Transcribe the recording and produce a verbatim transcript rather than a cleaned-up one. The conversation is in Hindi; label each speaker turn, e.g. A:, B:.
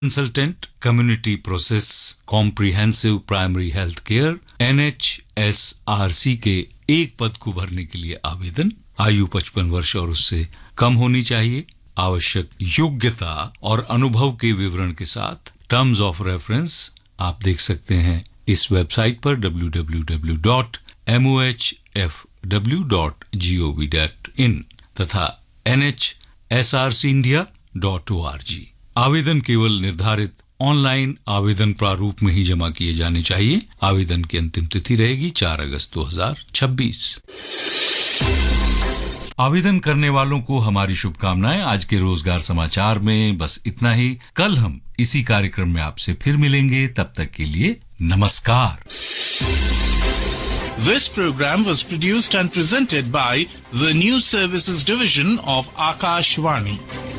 A: Consultant, community process comprehensive primary health care, N H S R C के एक पद को भरने के लिए आवेदन। आयु पचपन वर्ष और उससे कम होनी चाहिए। आवश्यक योग्यता और अनुभव के विवरण के साथ टर्म्स ऑफ रेफरेंस आप देख सकते हैं इस वेबसाइट पर डब्ल्यू डब्ल्यू डब्ल्यू डॉट मोह F W dot gov dot in तथा N H S R C India dot O R G. आवेदन केवल निर्धारित ऑनलाइन आवेदन प्रारूप में ही जमा किए जाने चाहिए। आवेदन की अंतिम तिथि रहेगी चार अगस्त दो हज़ार छब्बीस। आवेदन करने वालों को हमारी शुभकामनाएं। आज के रोजगार समाचार में बस इतना ही। कल हम इसी कार्यक्रम में आपसे फिर मिलेंगे। तब तक के लिए नमस्कार।
B: This program was produced and presented by the News Services Division of Akashvani.